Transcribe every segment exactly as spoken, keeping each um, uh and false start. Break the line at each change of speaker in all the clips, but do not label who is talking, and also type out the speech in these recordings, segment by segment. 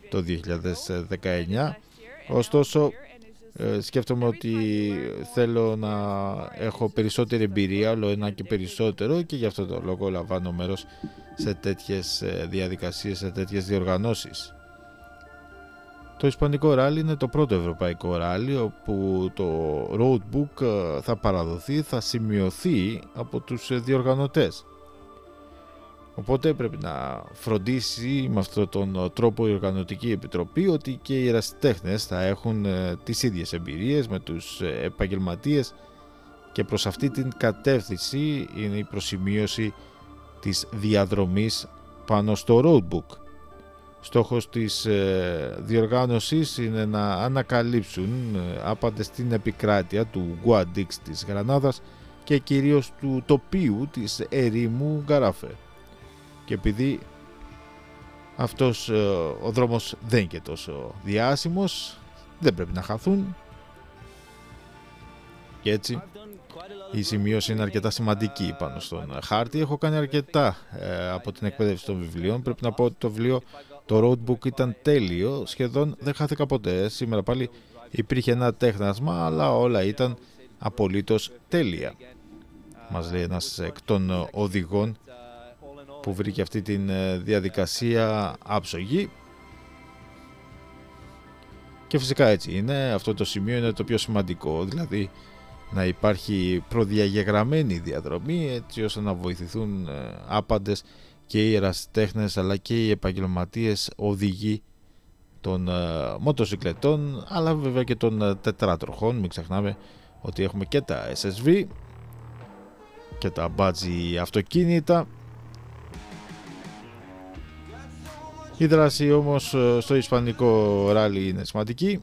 το δύο χιλιάδες δεκαεννιά. Ωστόσο, ε, σκέφτομαι ότι θέλω να έχω περισσότερη εμπειρία, όλο ένα και περισσότερο, και γι' αυτό το λόγο λαμβάνω μέρος σε τέτοιες διαδικασίες, σε τέτοιες διοργανώσεις. Το Ισπανικό ράλι είναι το πρώτο ευρωπαϊκό ράλι όπου το roadbook θα παραδοθεί, θα σημειωθεί από τους διοργανωτές. Οπότε πρέπει να φροντίσει με αυτόν τον τρόπο η Οργανωτική Επιτροπή ότι και οι ερασιτέχνες θα έχουν τις ίδιες εμπειρίες με τους επαγγελματίες, και προς αυτή την κατεύθυνση είναι η προσημείωση της διαδρομής πάνω στο roadbook. Στόχος της ε, διοργάνωσης είναι να ανακαλύψουν ε, άπαντες στην επικράτεια του Guadix της Γρανάδας και κυρίως του τοπίου της ερήμου Γκαράφε. Και επειδή αυτός ε, ο δρόμος δεν είναι και τόσο διάσημος, δεν πρέπει να χαθούν, και έτσι η σημείωση είναι αρκετά σημαντική πάνω στον χάρτη. Έχω κάνει αρκετά ε, από την εκπαίδευση των βιβλίων. Πρέπει να πω ότι το βιβλίο, το roadbook, ήταν τέλειο, σχεδόν δεν χάθηκα ποτέ. Σήμερα πάλι υπήρχε ένα τέχνασμα, αλλά όλα ήταν απολύτως τέλεια, μας λέει ένας εκ των οδηγών που βρήκε αυτή τη διαδικασία άψογη. Και φυσικά έτσι είναι, αυτό το σημείο είναι το πιο σημαντικό, δηλαδή να υπάρχει προδιαγεγραμμένη διαδρομή έτσι ώστε να βοηθηθούν άπαντες και οι ερασιτέχνες αλλά και οι επαγγελματίες οδηγοί των μοτοσυκλετών, αλλά βέβαια και των τετράτροχων. Μην ξεχνάμε ότι έχουμε και τα ες ες βι και τα μπάτζι αυτοκίνητα. Η δράση όμως στο ισπανικό ράλι είναι σημαντική.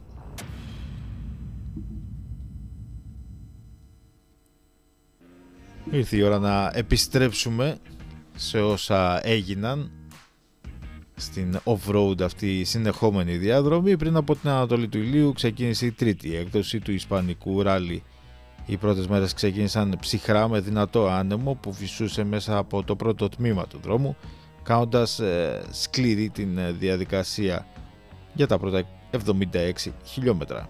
Ήρθε η ώρα να επιστρέψουμε σε όσα έγιναν στην off-road αυτή η συνεχόμενη διαδρομή. Πριν από την Ανατολή του Ηλίου ξεκίνησε η τρίτη έκδοση του ισπανικού ράλι. Οι πρώτες μέρες ξεκίνησαν ψυχρά με δυνατό άνεμο που φυσούσε μέσα από το πρώτο τμήμα του δρόμου, κάνοντας ε, σκληρή την διαδικασία για τα πρώτα εβδομήντα έξι χιλιόμετρα.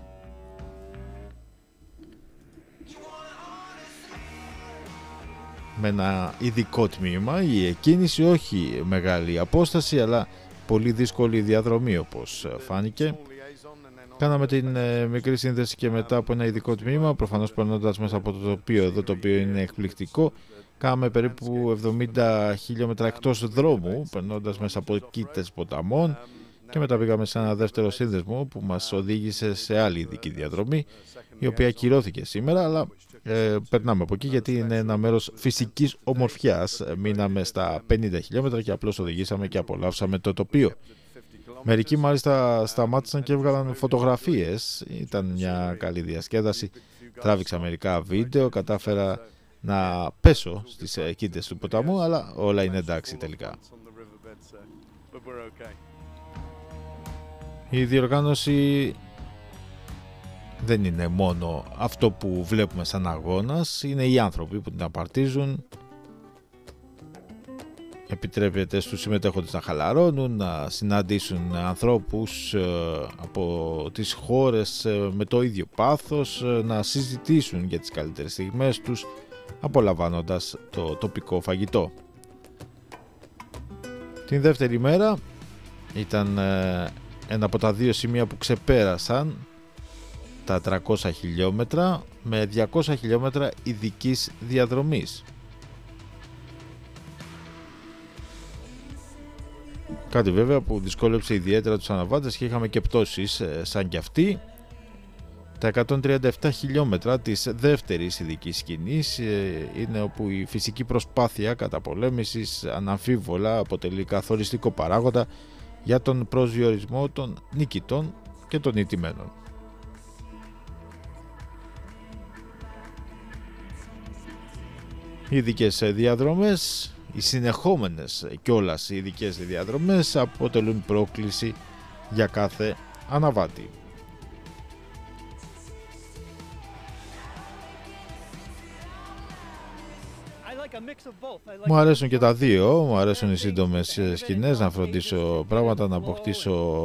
Με ένα ειδικό τμήμα, η εκκίνηση, όχι μεγάλη απόσταση αλλά πολύ δύσκολη διαδρομή όπως φάνηκε. Κάναμε την ε, μικρή σύνδεση και μετά από ένα ειδικό τμήμα, προφανώς περνώντας μέσα από το τοπίο εδώ, το οποίο είναι εκπληκτικό. Κάναμε περίπου εβδομήντα χιλιόμετρα εκτός δρόμου, περνώντας μέσα από κοίτες ποταμών, και μετά πήγαμε σε ένα δεύτερο σύνδεσμο που μας οδήγησε σε άλλη ειδική διαδρομή, η οποία ακυρώθηκε σήμερα, αλλά ε, περνάμε από εκεί γιατί είναι ένα μέρος φυσικής ομορφιάς. Μείναμε στα πενήντα χιλιόμετρα και απλώς οδηγήσαμε και απολαύσαμε το τοπίο. Μερικοί μάλιστα σταμάτησαν και έβγαλαν φωτογραφίες. Ήταν μια καλή διασκέδαση. Τράβηξα μερικά βίντεο, κατάφερα να πέσω στις κοίτες του ποταμού, αλλά όλα είναι εντάξει τελικά. Η διοργάνωση δεν είναι μόνο αυτό που βλέπουμε σαν αγώνας, είναι οι άνθρωποι που την απαρτίζουν. Επιτρέπεται στους συμμετέχοντες να χαλαρώνουν, να συναντήσουν ανθρώπους από τις χώρες με το ίδιο πάθος, να συζητήσουν για τις καλύτερες στιγμές τους, απολαμβάνοντας το τοπικό φαγητό. Την δεύτερη μέρα ήταν ένα από τα δύο σημεία που ξεπέρασαν τα τριακόσια χιλιόμετρα με διακόσια χιλιόμετρα ειδικής διαδρομής. Κάτι βέβαια που δυσκόλεψε ιδιαίτερα τους αναβάτες και είχαμε και πτώσεις σαν κι αυτοί. Τα εκατόν τριάντα επτά χιλιόμετρα της δεύτερης ειδικής σκηνής είναι όπου η φυσική προσπάθεια καταπολέμησης αναμφίβολα αποτελεί καθοριστικό παράγοντα για τον προσδιορισμό των νικητών και των ηττημένων. Οι ειδικές διαδρομές, οι συνεχόμενες κιόλας οι ειδικές διαδρομές αποτελούν πρόκληση για κάθε αναβάτη. Μου αρέσουν και τα δύο, μου αρέσουν οι σύντομες σκηνές, να φροντίσω πράγματα, να αποκτήσω